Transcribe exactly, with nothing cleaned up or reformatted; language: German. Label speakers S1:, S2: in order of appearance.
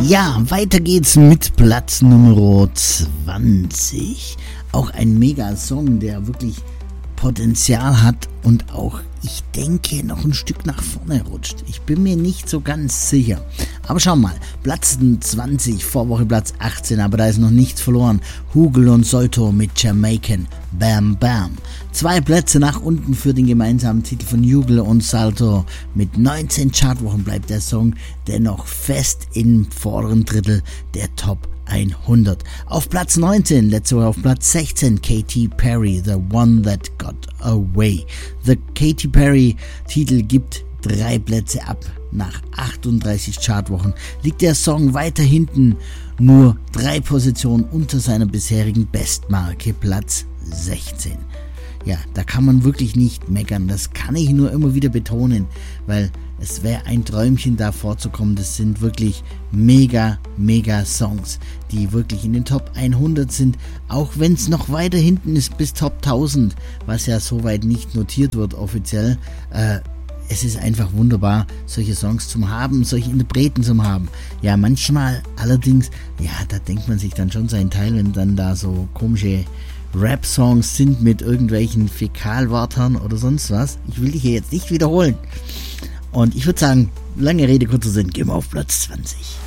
S1: Ja, weiter geht's mit Platz Nummer zwanzig. Auch ein Mega-Song, der wirklich Potenzial hat und auch, ich denke, noch ein Stück nach vorne rutscht. Ich bin mir nicht so ganz sicher. Aber schau mal, Platz zwanzig, Vorwoche Platz achtzehn, aber da ist noch nichts verloren. Hugel und Solto mit Jamaican, Bam Bam. Zwei Plätze nach unten für den gemeinsamen Titel von Hugel und Salto. Mit neunzehn Chartwochen bleibt der Song dennoch fest im vorderen Drittel der Top hundert. Auf Platz neunzehn, letzte Woche auf Platz sechzehn, Katy Perry, The One That Got Away. The Katy Perry Titel gibt drei Plätze ab. Nach achtunddreißig Chartwochen liegt der Song weiter hinten, nur drei Positionen unter seiner bisherigen Bestmarke, Platz sechzehn. Ja, da kann man wirklich nicht meckern, das kann ich nur immer wieder betonen, weil es wäre ein Träumchen, da vorzukommen. Das sind wirklich mega, mega Songs, die wirklich in den Top hundert sind, auch wenn es noch weiter hinten ist bis Top tausend, was ja soweit nicht notiert wird offiziell. Äh, es ist einfach wunderbar, solche Songs zu haben, solche Interpreten zu haben. Ja, manchmal allerdings, ja, da denkt man sich dann schon seinen Teil, wenn dann da so komische Rap-Songs sind mit irgendwelchen Fäkalwörtern oder sonst was. Ich will dich hier jetzt nicht wiederholen. Und ich würde sagen, lange Rede, kurzer Sinn, gehen wir auf Platz zwanzig.